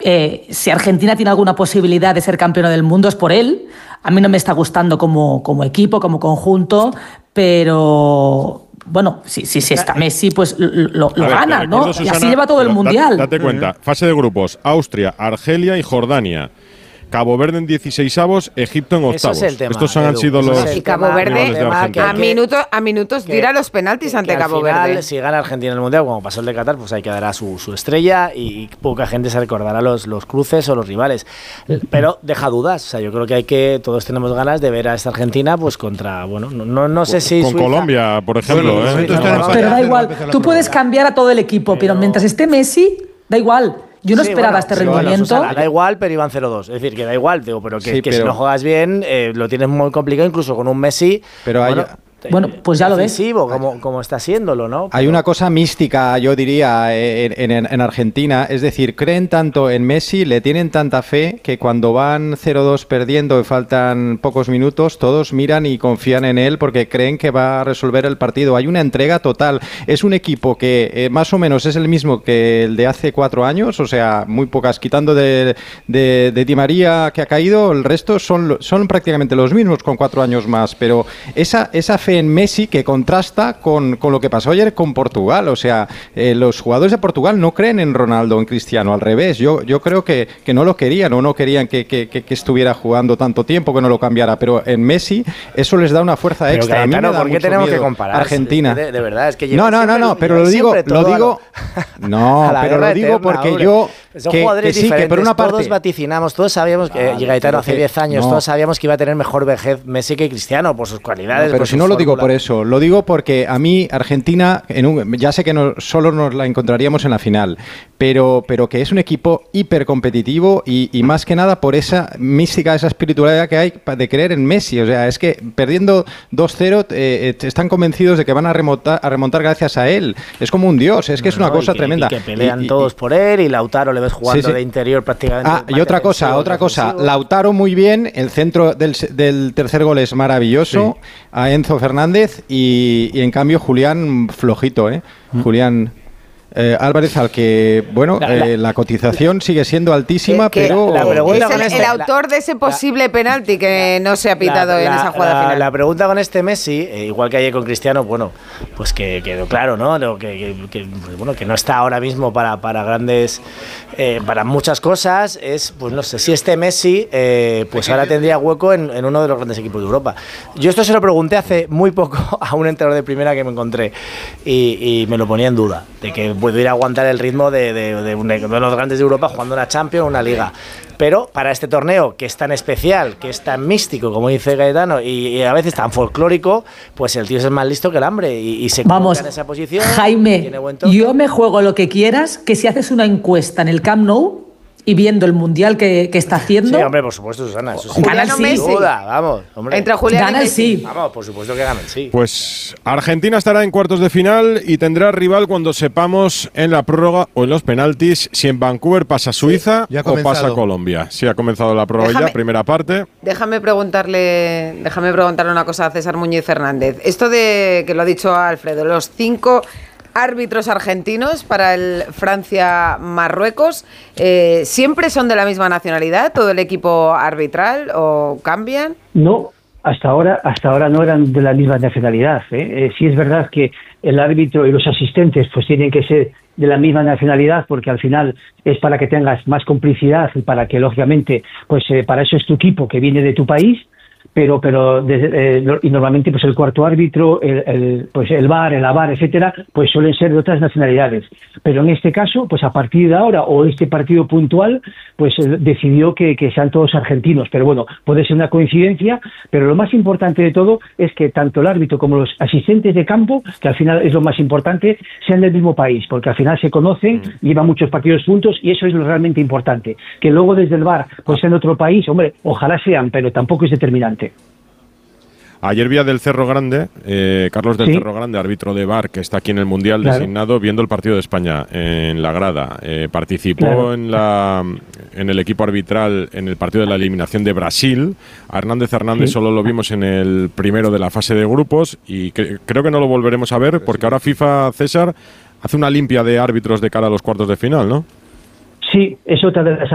si Argentina tiene alguna posibilidad de ser campeona del mundo es por él. A mí no me está gustando como equipo, como conjunto, pero bueno, si está Messi, pues lo gana, ¿no? Susana, y así lleva todo el Mundial. Date cuenta, fase de grupos, Austria, Argelia y Jordania. Cabo Verde en 16avos, Egipto en octavos. Eso es el tema, Estos han sido los. Y Cabo Verde a minutos que, tira los penaltis ante Cabo Verde. Si gana Argentina en el Mundial, como pasó el de Qatar, pues ahí quedará su estrella y poca gente se recordará los cruces o los rivales. Pero deja dudas. O sea, yo creo que todos tenemos ganas de ver a esta Argentina pues contra, bueno, no sé si con Suiza, Colombia, por ejemplo. Pero da igual, tú puedes cambiar a todo el equipo, pero mientras esté Messi, da igual. Yo no esperaba este rendimiento. Susana, da igual, pero iban 0-2. Es decir, que da igual, digo, pero que si no juegas bien, lo tienes muy complicado, incluso con un Messi. Pero bueno, pues ya lo ves. Como está haciéndolo, ¿no? Hay una cosa mística, yo diría, en Argentina. Es decir, creen tanto en Messi, le tienen tanta fe, que cuando van 0-2 perdiendo y faltan pocos minutos, todos miran y confían en él porque creen que va a resolver el partido. Hay una entrega total. Es un equipo que más o menos es el mismo que el de hace 4 años, o sea, muy pocas, quitando de Di María, que ha caído, el resto son prácticamente los mismos con 4 años más. Pero esa fe en Messi que contrasta con lo que pasó ayer con Portugal. O sea, los jugadores de Portugal no creen en Ronaldo, en Cristiano, al revés. Yo creo que no lo querían o no querían que estuviera jugando tanto tiempo, que no lo cambiara, pero en Messi eso les da una fuerza extra. A mí me da ¿por qué tenemos que comparar? Argentina. De verdad, es que no, pero lo digo porque yo son jugadores que sí, diferentes, que por una parte todos vaticinamos, todos sabíamos que Gaetano hace 10 años, todos sabíamos que iba a tener mejor vejez Messi que Cristiano por sus cualidades. Pero si no lo digo por eso, lo digo porque a mí Argentina, ya sé que solo nos la encontraríamos en la final, pero que es un equipo hiper competitivo y más que nada por esa mística, esa espiritualidad que hay de creer en Messi. O sea, es que perdiendo 2-0 están convencidos de que van a remontar gracias a él. Es como un dios, es que es una cosa tremenda. Y que pelean todos por él, y Lautaro le ves jugando de interior prácticamente. Y otra cosa, Lautaro muy bien, el centro del tercer gol es maravilloso, a Enzo Fernández, y en cambio Julián flojito, Julián Álvarez, al que, bueno, la cotización sigue siendo altísima, pero... Es el autor de ese posible penalti que no se ha pitado en esa jugada final. La pregunta con este Messi, igual que ayer con Cristiano, bueno, pues que quedó claro, ¿no? Que no está ahora mismo para grandes... para muchas cosas, pues no sé, si este Messi pues ahora tendría hueco en uno de los grandes equipos de Europa. Yo esto se lo pregunté hace muy poco a un entrenador de primera que me encontré y me lo ponía en duda, de que pudiera aguantar el ritmo de los grandes de Europa jugando una Champions o una Liga. Pero para este torneo, que es tan especial, que es tan místico, como dice Gaetano, y a veces tan folclórico, pues el tío es más listo que el hambre y se coloca en esa posición. Jaime, yo me juego lo que quieras, que si haces una encuesta en el Camp Nou y viendo el Mundial que está haciendo... Sí, hombre, por supuesto, Susana. Eso sí. Gana el sí. Vamos, hombre. Entre Julián gana el sí. Vamos, por supuesto que gana el sí. Pues Argentina estará en cuartos de final y tendrá rival cuando sepamos en la prórroga o en los penaltis si en Vancouver pasa Suiza o pasa Colombia. Sí, ha comenzado la prórroga ya, primera parte. Déjame preguntarle una cosa a César Muñiz Fernández. Esto de que lo ha dicho Alfredo, los 5 árbitros argentinos para el Francia-Marruecos, ¿siempre son de la misma nacionalidad, todo el equipo arbitral, o cambian? No, hasta ahora no eran de la misma nacionalidad. Sí es verdad que el árbitro y los asistentes pues tienen que ser de la misma nacionalidad, porque al final es para que tengas más complicidad y para que, lógicamente, pues para eso es tu equipo que viene de tu país. Pero y normalmente pues el cuarto árbitro, pues el VAR, el AVAR, etcétera, pues suelen ser de otras nacionalidades. Pero en este caso, pues a partir de ahora, o este partido puntual, pues decidió que sean todos argentinos. Pero bueno, puede ser una coincidencia, pero lo más importante de todo es que tanto el árbitro como los asistentes de campo, que al final es lo más importante, sean del mismo país, porque al final se conocen, llevan muchos partidos juntos, y eso es lo realmente importante. Que luego desde el VAR pues sean de otro país, hombre, ojalá sean, pero tampoco es determinante. Ayer vi a Del Cerro Grande, Carlos del Cerro Grande, árbitro de VAR, que está aquí en el Mundial, designado, viendo el partido de España en la grada. Participó en el equipo arbitral en el partido de la eliminación de Brasil. A Hernández solo lo vimos en el primero de la fase de grupos y creo que no lo volveremos a ver porque ahora FIFA, César, hace una limpia de árbitros de cara a los cuartos de final, ¿no? Sí, es otra de las